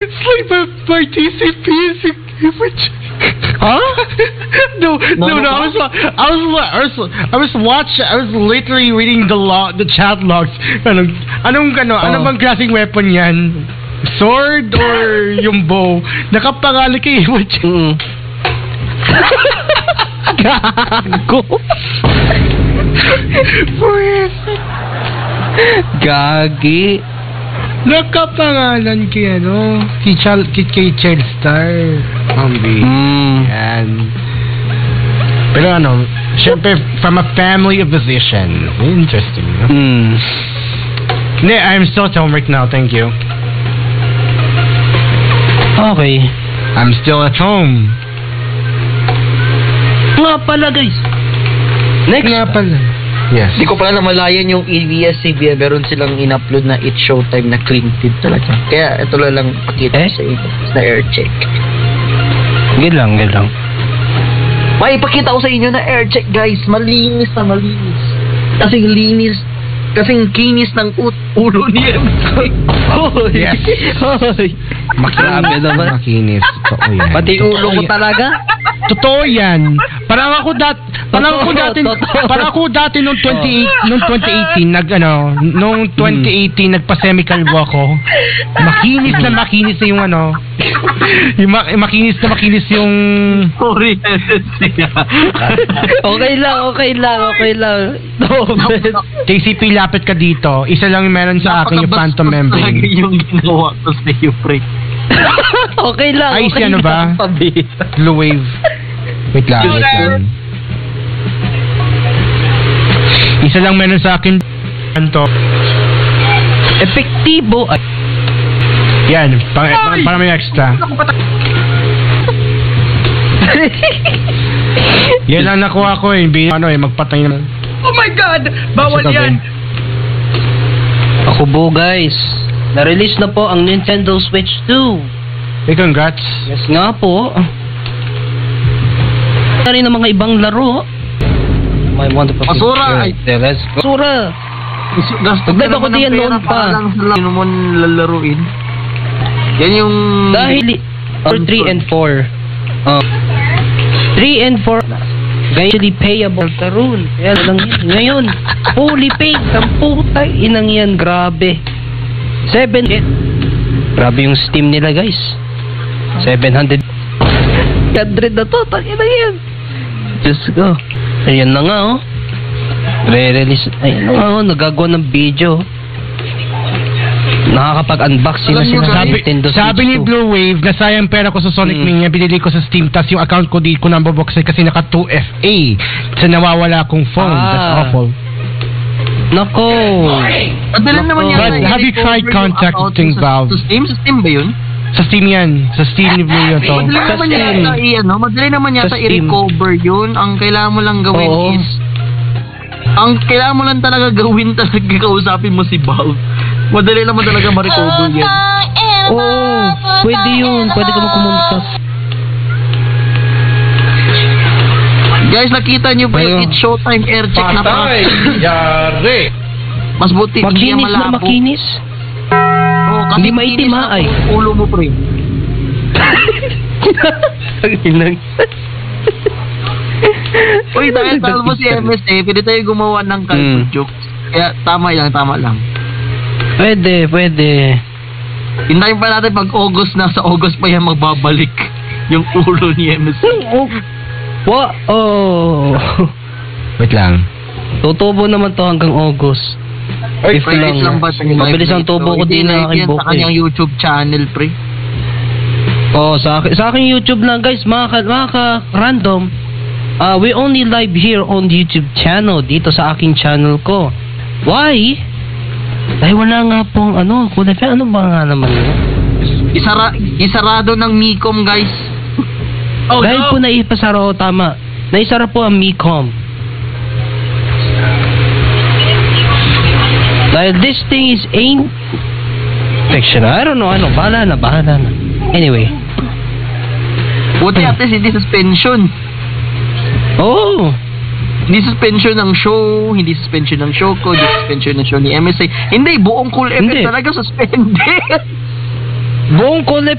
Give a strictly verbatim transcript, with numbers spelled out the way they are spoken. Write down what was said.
It's like my participation. Huh? no, no, no, no. I was, I was, I was, I was watching. I was literally reading the log, the chat logs. Anong, anong, ano, oh. ano bang klaseng weapon yan? Sword or yung bow? Nakapangalan kay Iwatch. Mm. Gago. Gagi. Nakapangalan kay ano, kay Chal, kay, kay Chelstar. Ambi. Mm. Yan. Pero ano, syempre from a family of physicians. Interesting. No? Mm. Ne, I'm still at home right now, thank you. Okay. I'm still at home. Nga pala guys. Next. Nga pala. Yes. Hindi ko pala namalayan yung A B S C B N. Meron silang in-upload na It's Showtime na clean feed talaga. Kaya ito lang pakita eh? sa inyo na air check. Gid lang, gid lang. May ipakita ko sa inyo na air check guys. Malinis na malinis. Kasing linis. Kasing kinis ng ut- ulo niya. Hoy. Yes. Hoy. Makinis naman. Makinis. Totoo yan. Pati ulo ko talaga. Totoo yan. Parang ako dati, parang ako dati, parang ako dati nung twenty nung twenty eighteen nag ano, nung twenty eighteen nagpa-semikalbo ako. Makinis na makinis na yung ano. Yung ma- makinis na makinis yung Sorry. Okay lang, okay lang, okay lang. No, K C P lapit ka dito. Isa lang yung meron sa akin yung phantom membrane. Yung ginawa ko sa iyo, pre. Okay lang, Ay, okay si ano ba? lang, pabi. Blue wave. Wait lang, wait lang. Isa lang meron sa akin. Anto. Epektibo. Ay. Yan, para, para, para may extra. Yan lang nakuha ko eh. Bi- Ano eh, magpatay naman. Oh my God! Bawal Sa tabi. yan! Ako po guys. Na-release na po ang Nintendo Switch two. Hey, congrats. Yes nga po. Na rin ang mga ibang laro. My wonderful Basura! picture. Let's go. Basura! Gasto Nagdala ko diyan noon pa. Sino mo lalaruin? Yan yung... Dahil or three and four. Uh, three and four actually payable tarun. Kaya lang yun. Ngayon, fully paid. Samputay. Inang yan. Grabe. Seven. Grabe yung Steam nila guys. Seven hundred. Hundred na to. Tangina yan. Diyos ko. Ayan na nga oh. Re-release. Ayan na nga oh. Nagagawa ng video. Nakakapag-unboxing na sila sa Sabi, Nintendo Switch sabi ni two. Blue Wave, nasayang pera ko sa Sonic Mm. Mania, binili ko sa Steam, tas yung account ko di ko nambabuksan kasi naka two F A. Sa nawawala akong phone. Ah. That's awful. Nako. Madali naman yan. But have you tried contacting Valve? Sa Steam? Sa Steam ba yun? Sa Steam yan. Sa Steam ni Blue yun to. Madali Sa naman Steam. yata i-ano, madali naman yata Sa Steam. i-recover yun. Ang kailangan mo lang gawin Oo. is ang kailangan mo lang talaga gawin talaga kausapin mo si Valve. Madali naman talaga ma-recover yan. Oh, pwede yun. Pwede ka magkumunta. Guys, nakita nyo ba yung Ayun. It's Showtime air check na pa? Yari! Mas buti, hindi yan Makinis na malabo. makinis. Oh, kasi Hindi maitim, kinis ha, na ay. ulo mo, pre. Ang inang. Uy, dahil talo mo si M S A, pwede tayo gumawa ng kalbo Hmm. jokes. Kaya tama lang, tama lang. Pwede, pwede. Hintayin pa natin pag August na, sa August pa yan magbabalik yung ulo ni M S A. Oh. Wa? Oh. Wait lang. Tutubo naman to hanggang August. If Mabilis lang lang. ba siya Mabilis ang tubo ko din na aking Sa buko. kanyang YouTube channel, pre. Oh, sa akin, sa aking YouTube lang guys, mga ka, mga ka random. Uh, we only live here on YouTube channel, dito sa aking channel ko. Why? Dahil wala nga pong ano, kulay pa, ano ba nga naman yun? Isara, isarado ng Micom, guys. Oh, Dahil po naipasara, oh, tama. Naisara po ang Micom. Dahil this thing is ain't fiction. I don't know, ano, bahala na, bahala na. Anyway. Buti at least hindi suspension. Oh! Hindi suspension ng show, hindi suspension ng show ko, hindi suspension ng show ni M S A. Hindi, buong Cool F M Hindi. talaga suspended. Buong kulay